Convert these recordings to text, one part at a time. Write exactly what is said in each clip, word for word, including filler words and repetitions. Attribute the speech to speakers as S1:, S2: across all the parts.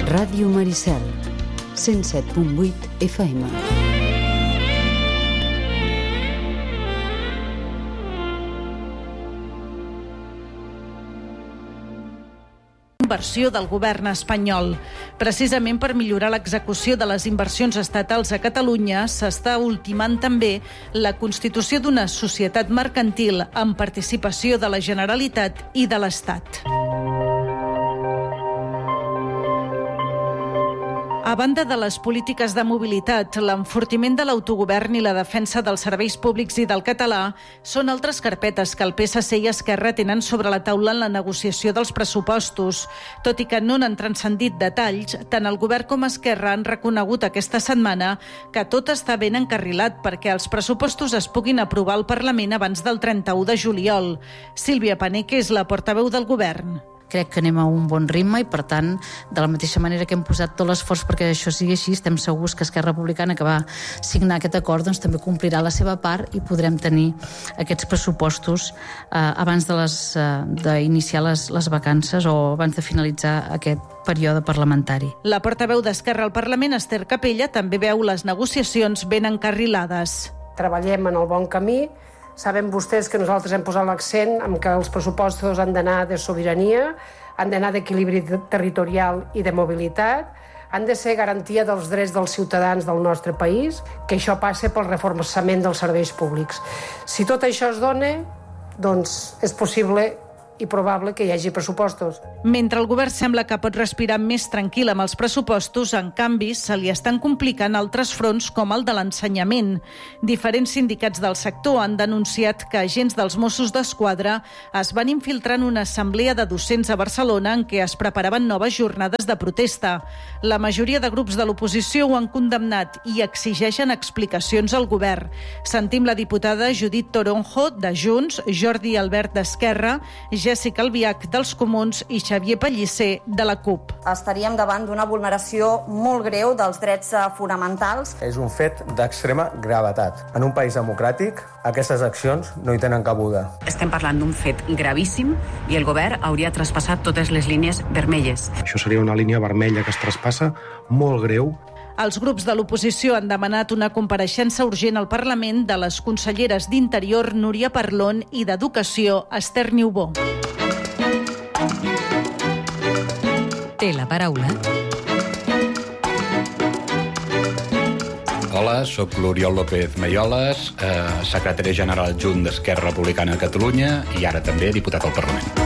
S1: Ràdio Maricel, cent set punt vuit F M.
S2: Inversió del govern espanyol. Precisament per millorar l'execució de les inversions estatals a Catalunya, s'està ultimant també la constitució d'una societat mercantil amb participació de la Generalitat i de l'Estat. A banda de les polítiques de mobilitat, l'enfortiment de l'autogovern i la defensa dels serveis públics i del català són altres carpetes que el P S C i Esquerra tenen sobre la taula en la negociació dels pressupostos. Tot i que no n'han transcendit detalls, tant el govern com Esquerra han reconegut aquesta setmana que tot està ben encarrilat perquè els pressupostos es puguin aprovar al Parlament abans del trenta-u de juliol. Sílvia Paneque és la portaveu del govern.
S3: Crec que anem a un bon ritme i, per tant, de la mateixa manera que hem posat tot l'esforç perquè això sigui així, estem segurs que Esquerra Republicana, que va signar aquest acord, doncs també complirà la seva part i podrem tenir aquests pressupostos eh, abans de les, eh, d'iniciar les, les vacances o abans de finalitzar aquest període parlamentari.
S2: La portaveu d'Esquerra al Parlament, Esther Capella, també veu les negociacions ben encarrilades.
S4: Treballem en el bon camí. Saben vostès que nosaltres hem posat l'accent en que els pressupostos han d'anar de sobirania, han d'anar d'equilibri territorial i de mobilitat, han de ser garantia dels drets dels ciutadans del nostre país, que això passa pel reforçament dels serveis públics. Si tot això es dona, doncs és possible i probable que hi hagi pressupostos.
S2: Mentre el govern sembla que pot respirar més tranquil amb els pressupostos, en canvi, se li estan complicant altres fronts com el de l'ensenyament. Diferents sindicats del sector han denunciat que agents dels Mossos d'Esquadra es van infiltrar en una assemblea de docents a Barcelona en què es preparaven noves jornades de protesta. La majoria de grups de l'oposició ho han condemnat i exigeixen explicacions al govern. Sentim la diputada Judit Toronjo, de Junts, Jordi Albert, d'Esquerra, Jessica Albiach, dels Comuns, i Xavier Pellicer, de la CUP.
S5: Estaríem davant d'una vulneració molt greu dels drets fonamentals.
S6: És un fet d'extrema gravetat. En un país democràtic, aquestes accions no hi tenen cabuda.
S7: Estem parlant d'un fet gravíssim i el govern hauria traspassat totes les línies vermelles.
S8: Això seria una línia vermella que es traspassa molt greu.
S2: Els grups de l'oposició han demanat una compareixença urgent al Parlament de les conselleres d'Interior, Núria Parlon, i d'Educació, Esther Niubó.
S1: Té la paraula.
S9: Hola, soc l'Oriol López Mayolas, eh, secretari general adjunt d'Esquerra Republicana de Catalunya i ara també diputat al Parlament.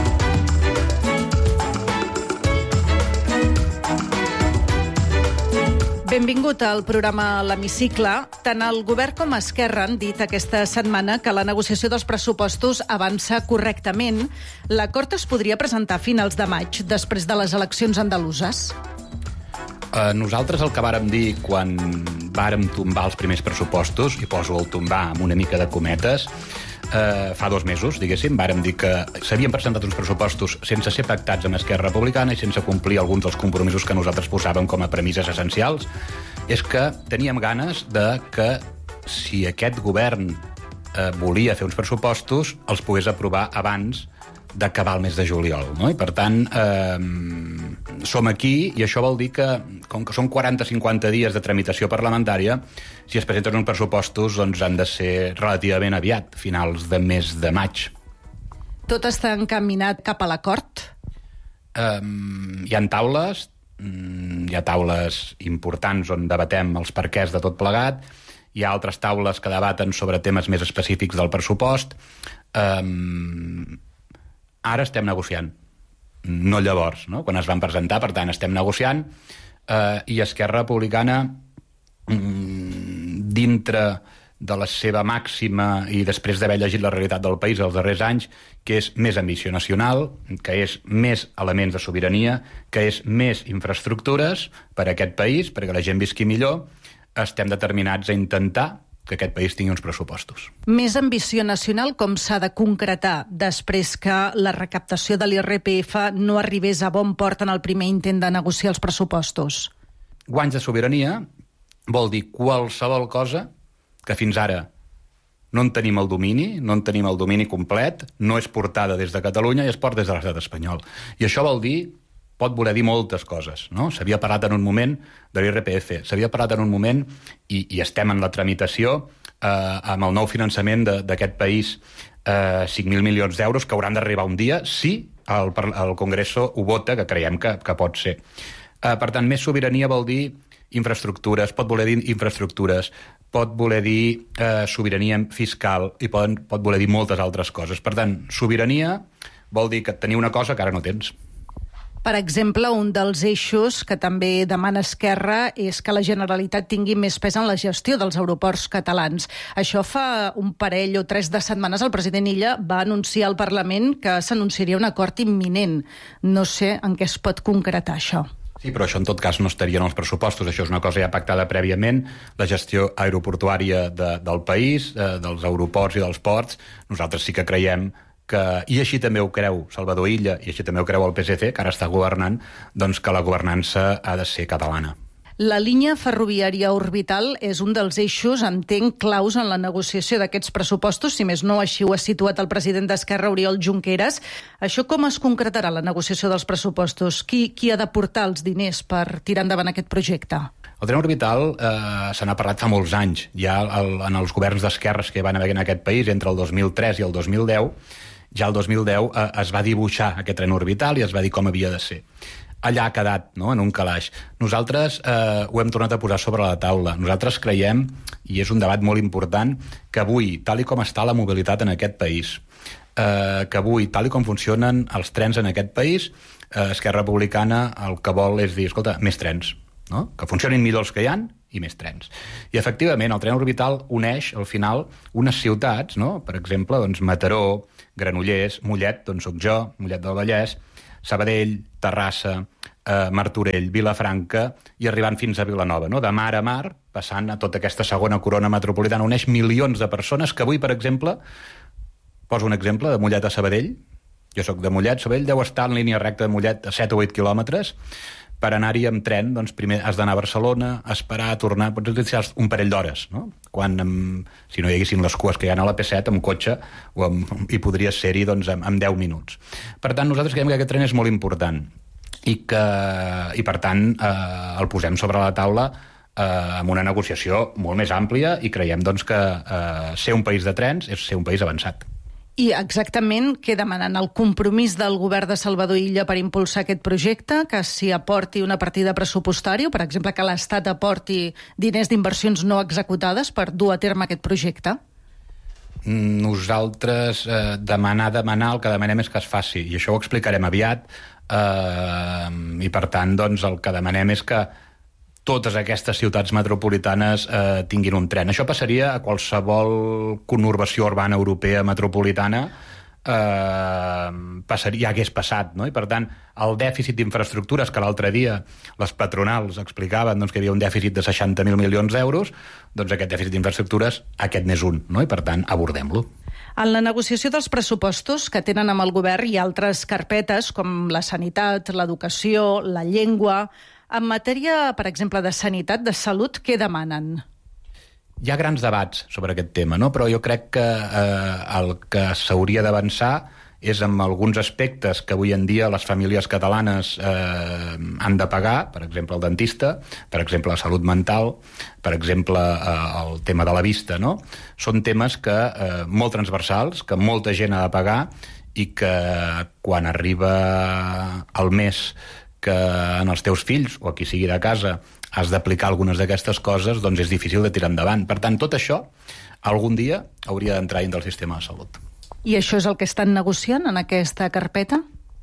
S2: Benvingut al programa L'Hemicicle. Tant el govern com Esquerra han dit aquesta setmana que la negociació dels pressupostos avança correctament. L'acord es podria presentar a finals de maig, després de les eleccions andaluses?
S9: Eh, nosaltres el que vàrem dir quan vàrem tombar els primers pressupostos, i poso el tombar amb una mica de cometes, eh, fa dos mesos, diguéssim, vàrem dir que s'havien presentat uns pressupostos sense ser pactats amb Esquerra Republicana i sense complir alguns dels compromisos que nosaltres posàvem com a premisses essencials. És que teníem ganes de que, si aquest govern eh, volia fer uns pressupostos, els pogués aprovar abans d'acabar el mes de juliol, no? I per tant eh, som aquí i això vol dir que, com que són quaranta a cinquanta dies de tramitació parlamentària, si es presenten uns pressupostos doncs han de ser relativament aviat, finals de mes de maig.
S2: Tot està encaminat cap a l'acord?
S9: Eh, hi ha taules, hi ha taules importants on debatem els perquès de tot plegat, hi ha altres taules que debaten sobre temes més específics del pressupost. Eh, Ara estem negociant, no llavors, no? Quan es van presentar, per tant, estem negociant, eh, i Esquerra Republicana, mm, dintre de la seva màxima i després d'haver llegit la realitat del país els darrers anys, que és més ambició nacional, que és més elements de sobirania, que és més infraestructures per a aquest país, perquè la gent visqui millor, estem determinats a intentar que aquest país tingui uns pressupostos.
S2: Més ambició nacional, com s'ha de concretar després que la recaptació de l'I R P F no arribés a bon port en el primer intent de negociar els pressupostos?
S9: Guanys de sobirania vol dir qualsevol cosa que fins ara no en tenim el domini, no en tenim el domini complet, no és portada des de Catalunya i es porta des de l'estat espanyol. I això vol dir pot voler dir moltes coses, no? S'havia parlat en un moment de l'I R P F, s'havia parlat en un moment, i, i estem en la tramitació, eh, amb el nou finançament d'aquest país, eh, cinc mil milions d'euros que hauran d'arribar un dia si el, el Congreso ho vota, que creiem que, que pot ser. Eh, per tant, més sobirania vol dir infraestructures, pot voler dir infraestructures, pot voler dir eh, sobirania fiscal i poden, pot voler dir moltes altres coses. Per tant, sobirania vol dir que tenir una cosa que ara no tens.
S2: Per exemple, un dels eixos que també demana Esquerra és que la Generalitat tingui més pes en la gestió dels aeroports catalans. Això fa un parell o tres de setmanes el president Illa va anunciar al Parlament que s'anunciaria un acord imminent. No sé en què es pot concretar això.
S9: Sí, però això en tot cas no estaria en els pressupostos. Això és una cosa ja pactada prèviament. La gestió aeroportuària de, del país, eh, dels aeroports i dels ports, nosaltres sí que creiem que, i així també ho creu Salvador Illa, i així també ho creu el P S C, que ara està governant, doncs que la governança ha de ser catalana.
S2: La línia ferroviària orbital és un dels eixos, entenc, claus en la negociació d'aquests pressupostos, si més no, així ho ha situat el president d'Esquerra, Oriol Junqueras. Això com es concretarà, la negociació dels pressupostos? Qui, qui ha de portar els diners per tirar endavant aquest projecte?
S9: El tren orbital eh, se n'ha parlat fa molts anys. Ja el, en els governs d'esquerres que van haver en aquest país, entre el dos mil tres i el dos mil deu, ja el dos mil deu eh, es va dibuixar aquest tren orbital i es va dir com havia de ser. Allà ha quedat, no?, en un calaix. Nosaltres eh, ho hem tornat a posar sobre la taula. Nosaltres creiem, i és un debat molt important, que avui, tal i com està la mobilitat en aquest país, eh, que avui, tal i com funcionen els trens en aquest país, eh, Esquerra Republicana el que vol és dir, escolta, més trens, no?, que funcionin millor els que hi ha i més trens. I efectivament, el tren orbital uneix, al final, unes ciutats, no?, per exemple, doncs, Mataró, Granollers, Mollet, d'on soc jo, Mollet del Vallès, Sabadell, Terrassa, eh, Martorell, Vilafranca i arribant fins a Vilanova, no? De mar a mar, passant a tota aquesta segona corona metropolitana, uneix milions de persones que avui, per exemple, poso un exemple de Mollet a Sabadell, jo sóc de Mollet, Sabadell deu estar en línia recta de Mollet a set o vuit quilòmetres, per anar-hi amb tren, doncs primer has d'anar a Barcelona, esperar, tornar, pots utilitzar un parell d'hores, no? Quan, amb, si no hi haguessin les cues que hi ha a la P set, amb cotxe, o amb, hi podries ser-hi doncs, amb, amb deu minuts. Per tant, nosaltres creiem que aquest tren és molt important i que, i per tant, eh, el posem sobre la taula eh, amb una negociació molt més àmplia i creiem doncs, que eh, ser un país de trens és ser un país avançat.
S2: I exactament què demanen? El compromís del govern de Salvador Illa per impulsar aquest projecte, que s'hi aporti una partida pressupostària, o per exemple que l'Estat aporti diners d'inversions no executades per dur a terme aquest projecte?
S9: Nosaltres eh, demanar, demanar, el que demanem és que es faci, i això ho explicarem aviat, eh, i per tant doncs, el que demanem és que totes aquestes ciutats metropolitanes eh, tinguin un tren. Això passaria a qualsevol conurbació urbana europea metropolitana, eh, passaria, ja hagués passat, no? I per tant, el dèficit d'infraestructures que l'altre dia les patronals explicaven doncs, que hi havia un dèficit de seixanta mil milions d'euros, doncs aquest dèficit d'infraestructures, aquest n'és un, no? I per tant, abordem-lo.
S2: En la negociació dels pressupostos que tenen amb el govern hi ha altres carpetes com la sanitat, l'educació, la llengua. En matèria, per exemple, de sanitat, de salut, què demanen?
S9: Hi ha grans debats sobre aquest tema, no? Però jo crec que eh, el que s'hauria d'avançar és amb alguns aspectes que avui en dia les famílies catalanes eh, han de pagar, per exemple el dentista, per exemple la salut mental, per exemple eh, el tema de la vista, no? Són temes que eh, molt transversals, que molta gent ha de pagar i que quan arriba el mes que en els teus fills o a qui sigui de casa has d'aplicar algunes d'aquestes coses, doncs és difícil de tirar endavant. Per tant, tot això algun dia hauria d'entrar dins del sistema de salut.
S2: I això és el que estan negociant en aquesta carpeta?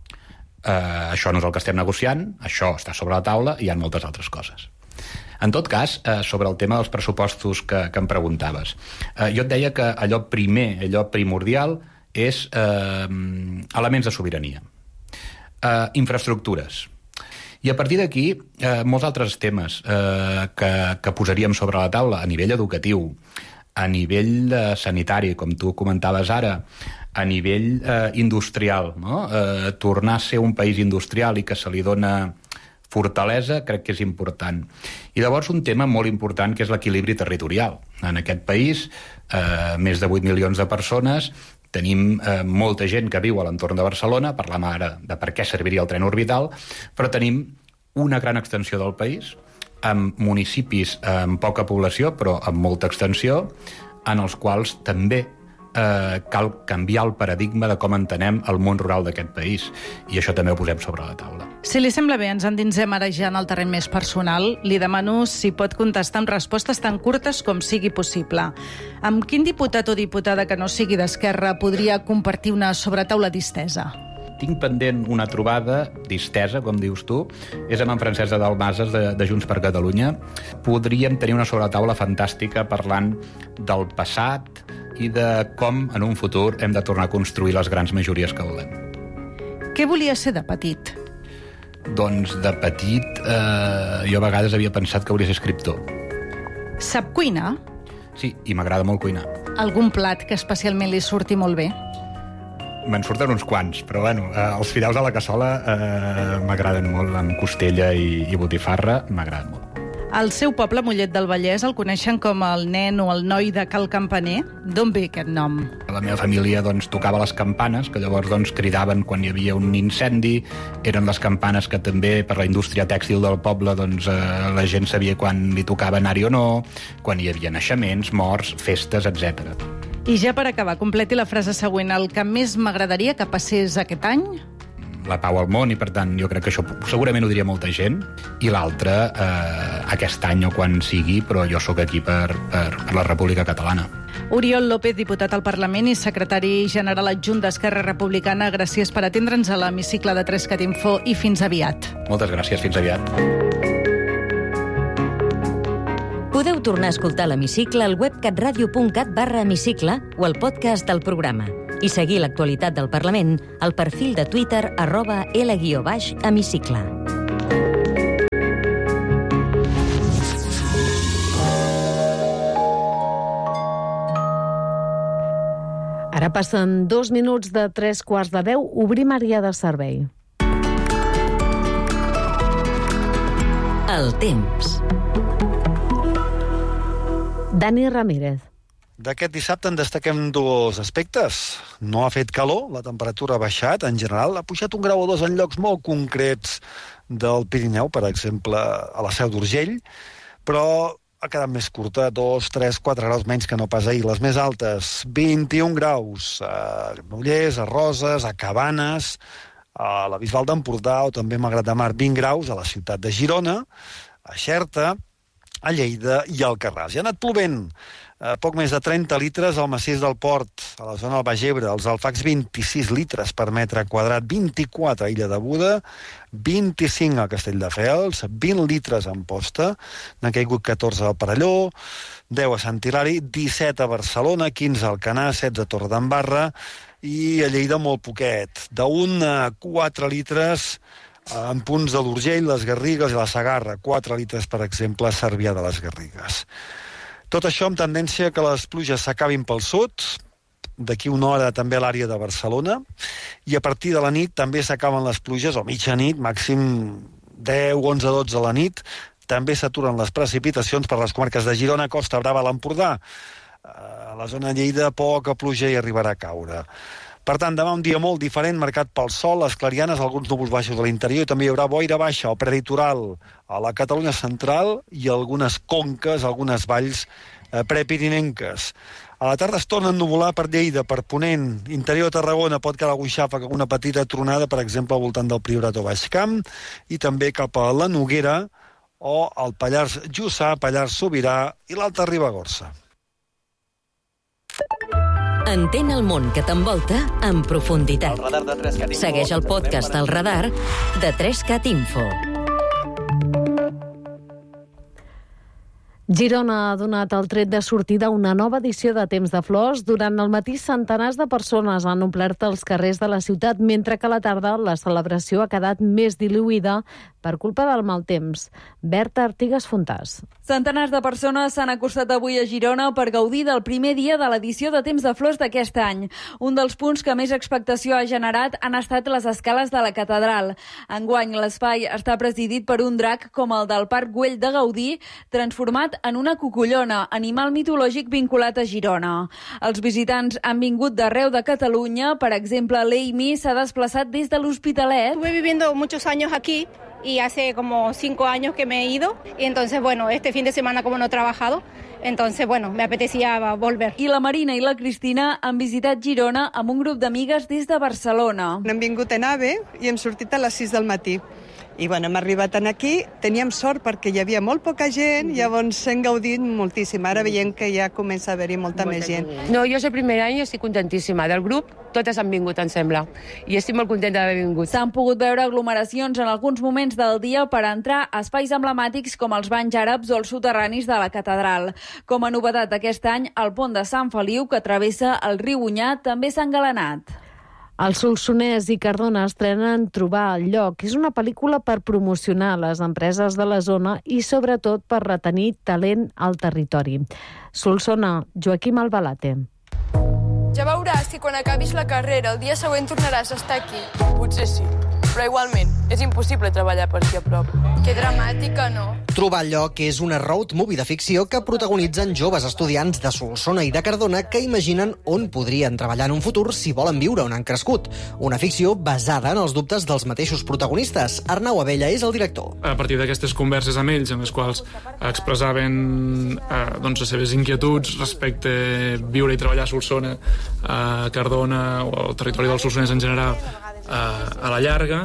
S9: Uh, això no és el que estem negociant, això està sobre la taula i hi ha moltes altres coses. En tot cas, uh, sobre el tema dels pressupostos que, que em preguntaves, uh, jo et deia que allò primer, allò primordial, és uh, elements de sobirania. Uh, infraestructures. I a partir d'aquí, eh, molts altres temes eh, que, que posaríem sobre la taula a nivell educatiu, a nivell eh, sanitari, com tu comentaves ara, a nivell eh, industrial, no? Eh, tornar a ser un país industrial i que se li dona fortalesa, crec que és important. I llavors un tema molt important que és l'equilibri territorial. En aquest país, eh, més de vuit milions de persones Tenim eh, molta gent que viu a l'entorn de Barcelona, parlam ara de per què serviria el tren orbital, però tenim una gran extensió del país, amb municipis amb poca població, però amb molta extensió, en els quals també eh, cal canviar el paradigma de com entenem el món rural d'aquest país. I això també ho posem sobre la taula.
S2: Si li sembla bé, ens endinsem ara ja en el terreny més personal. Li demano si pot contestar amb respostes tan curtes com sigui possible. Amb quin diputat o diputada que no sigui d'Esquerra podria compartir una sobretaula distesa?
S9: Tinc pendent una trobada distesa, com dius tu, és amb en Francesc de Dalmases de, de Junts per Catalunya. Podríem tenir una sobretaula fantàstica parlant del passat i de com en un futur hem de tornar a construir les grans majories que volem.
S2: Què volia ser de petit?
S9: Doncs de petit eh, jo a vegades havia pensat que hauria de ser escriptor.
S2: Sap cuinar?
S9: Sí, i m'agrada molt cuinar.
S2: Algun plat que especialment li surti molt bé?
S9: Me'n surten uns quants, però bueno, eh, els fideus a la cassola eh, m'agraden molt, amb costella i, i botifarra m'agraden molt.
S2: Al seu poble, Mollet del Vallès, el coneixen com el nen o el noi de Cal Campaner. D'on ve aquest nom?
S9: La meva família doncs, tocava les campanes, que llavors doncs, cridaven quan hi havia un incendi. Eren les campanes que també per la indústria tèxtil del poble doncs, eh, la gent sabia quan li tocava anar-hi o no, quan hi havia naixements, morts, festes, etcètera.
S2: I ja per acabar, completi la frase següent. El que més m'agradaria que passés aquest any?
S9: La pau al món, i per tant jo crec que això segurament ho diria molta gent, i l'altre eh, aquest any o quan sigui, però jo sóc aquí per, per, per la República Catalana.
S2: Oriol López, diputat al Parlament i secretari general adjunt d'Esquerra Republicana, gràcies per atendre'ns a l'hemicicle de trescat info i fins aviat.
S9: Moltes gràcies, fins aviat.
S10: Podeu tornar a escoltar l'hemicicle al web catradio.cat barra hemicicle o al podcast del programa i seguir l'actualitat del Parlament al perfil de Twitter arroba L guió baix hemicicle.
S11: Ara passen dos minuts de tres quarts de deu. Obrim àrea de servei.
S10: El temps.
S11: Dani Ramírez.
S12: D'aquest dissabte en destaquem dos aspectes. No ha fet calor, la temperatura ha baixat, en general. Ha pujat un grau o dos en llocs molt concrets del Pirineu, per exemple, a la Seu d'Urgell, però ha quedat més curta, dos, tres, quatre graus menys que no pas ahir. Les més altes, vint-i-un graus a Granollers, a Roses, a Cabanes, a la Bisbal d'Empordà o també a Malgrat de Mar, vint graus a la ciutat de Girona, a Xerta, a Lleida i al Alcarràs. I ha anat plovent. Eh, poc més de trenta litres al massís del Port, a la zona del Baix Ebre, als Alfacs vint-i-sis litres per metre quadrat, vint-i-quatre a Illa de Buda, vint-i-cinc a Castelldefels, vint litres a Amposta, n'han caigut catorze al Perelló, deu a Sant Hilari, disset a Barcelona, quinze a Alcanar, setze a Torredembarra i a Lleida molt poquet, d'un a quatre litres en punts de l'Urgell, les Garrigues i la Segarra, quatre litres, per exemple, a Cervià de les Garrigues. Tot això amb tendència que les pluges s'acabin pel sud, d'aquí una hora també a l'àrea de Barcelona, i a partir de la nit també s'acaben les pluges, o mitja nit, màxim deu, onze, dotze a la nit, també s'aturen les precipitacions per les comarques de Girona, Costa Brava, l'Empordà. A la zona de Lleida poca pluja hi arribarà a caure. Per tant, demà un dia molt diferent, marcat pel sol, les clarianes, alguns núvols baixos a l'interior, i també hi haurà boira baixa al prelitoral, a la Catalunya central i algunes conques, algunes valls eh, prepirinenques. A la tarda es torna a ennuvolar per Lleida, per Ponent, interior de Tarragona, pot quedar algun xàfec, alguna petita tronada, per exemple, al voltant del Priorat o Baix Camp, i també cap a la Noguera o al Pallars Jussà, Pallars Sobirà i l'Alta Ribagorça.
S10: Entén el món que t'envolta en profunditat.
S13: El radar de trescat info.
S10: Segueix el podcast El Radar de trescat info.
S11: Girona ha donat el tret de sortida a una nova edició de Temps de Flors. Durant el matí, centenars de persones han omplert els carrers de la ciutat, mentre que a la tarda la celebració ha quedat més diluïda per culpa del mal temps. Berta Artigas Fontàs.
S13: Centenars de persones s'han acostat avui a Girona per gaudir del primer dia de l'edició de Temps de Flors d'aquest any. Un dels punts que més expectació ha generat han estat les escales de la catedral. Enguany, l'espai està presidit per un drac com el del Parc Güell de Gaudí, transformat en una cucullona, animal mitològic vinculat a Girona. Els visitants han vingut d'arreu de Catalunya. Per exemple, l'Amy s'ha desplaçat des de l'Hospitalet.
S14: Estuve viviendo muchos años aquí y hace como cinco años que me he ido. Y entonces, bueno, este fin de semana como no he trabajado, entonces, bueno, me apetecía volver.
S13: I la Marina i la Cristina han visitat Girona amb un grup d'amigues des de Barcelona.
S15: Hem vingut en AVE i hem sortit a les sis del matí. I bueno, hem arribat aquí, teníem sort perquè hi havia molt poca gent, llavors hem gaudit moltíssim. Ara veiem que ja comença a haver-hi molta més gent.
S16: No, jo és el primer any i estic contentíssima. Del grup, totes han vingut, em sembla. I estic molt contenta d'haver vingut.
S13: S'han pogut veure aglomeracions en alguns moments del dia per entrar a espais emblemàtics com els banys àrabs o els soterranis de la catedral. Com a novetat aquest any, el pont de Sant Feliu, que travessa el riu Onyar, també s'ha engalanat.
S11: El Solsonès i Cardona estrenen Trobar el lloc. És una pel·lícula per promocionar les empreses de la zona i, sobretot, per retenir talent al territori. Solsona, Joaquim Albalate.
S17: Ja veuràs que quan acabis la carrera el dia següent tornaràs a estar aquí. Potser sí, però igualment és impossible treballar per aquí a prop. Que dramàtica, no?
S18: Trobar el lloc és una road movie de ficció que protagonitzen joves estudiants de Solsona i de Cardona que imaginen on podrien treballar en un futur si volen viure on han crescut. Una ficció basada en els dubtes dels mateixos protagonistes. Arnau Abella és el director.
S19: A partir d'aquestes converses amb ells, en les quals expressaven eh, doncs, les seves inquietuds respecte a viure i treballar a Solsona, a Cardona o al territori del Solsonès en general, a la llarga.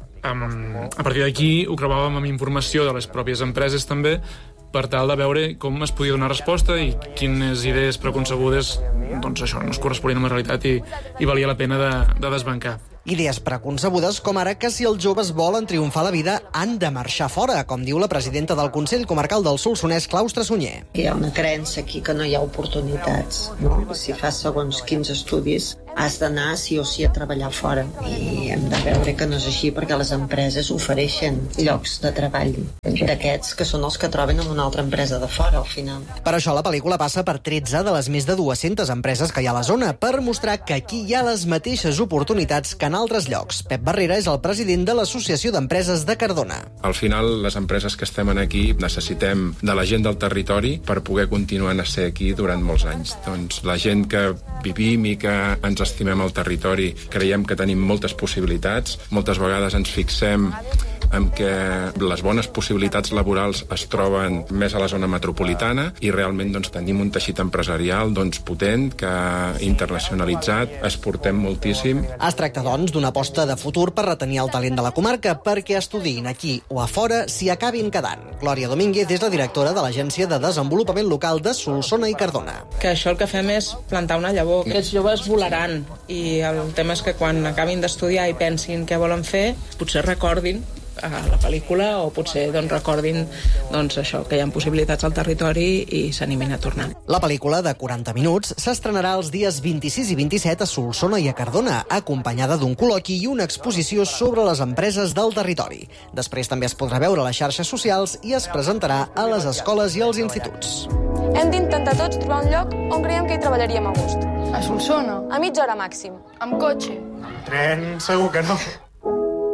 S19: Um, a partir d'aquí ho creuàvem amb informació de les pròpies empreses també, per tal de veure com es podia donar resposta i quines idees preconcebudes doncs això no es corresponien amb la realitat i, i valia la pena de, de desbancar.
S18: Idees preconcebudes com ara que si els joves volen triomfar a la vida han de marxar fora, com diu la presidenta del Consell Comarcal del Solsonès, Claustre Sunyer.
S20: Hi ha una creença aquí que no hi ha oportunitats, no? Si fas segons quins estudis has d'anar sí o sí a treballar fora i hem de veure que no és així perquè les empreses ofereixen llocs de treball d'aquests que són els que troben en una altra empresa de fora al final.
S18: Per això la pel·lícula passa per tretze de les més de dues-centes empreses que hi ha a la zona per mostrar que aquí hi ha les mateixes oportunitats que en altres llocs. Pep Barrera és el president de l'Associació d'Empreses de Cardona.
S21: Al final, les empreses que estem aquí necessitem de la gent del territori per poder continuar a ser aquí durant molts anys. Doncs la gent que vivim i que ens estimem el territori, creiem que tenim moltes possibilitats. Moltes vegades ens fixem en què les bones possibilitats laborals es troben més a la zona metropolitana i realment doncs, tenim un teixit empresarial doncs, potent, que internacionalitzat, exportem moltíssim.
S18: Es tracta, doncs, d'una aposta de futur per retenir el talent de la comarca perquè estudiïn aquí o a fora s'hi acabin quedant. Glòria Domínguez és la directora de l'Agència de Desenvolupament Local de Solsona i Cardona.
S22: Que això el que fem és plantar una llavor. Aquests joves volaran i el tema és que quan acabin d'estudiar i pensin què volen fer, potser recordin a la pel·lícula o potser doncs, recordin doncs, això, que hi ha possibilitats al territori i s'animin a tornar.
S18: La pel·lícula de quaranta minuts s'estrenarà els dies vint-i-sis i vint-i-set a Solsona i a Cardona, acompanyada d'un col·loqui i una exposició sobre les empreses del territori. Després també es podrà veure a les xarxes socials i es presentarà a les escoles i als instituts.
S17: Hem d'intentar tots trobar un lloc on creiem que hi treballaríem a gust. A Solsona? A mitja hora màxim. Amb cotxe?
S23: Amb tren, segur que no.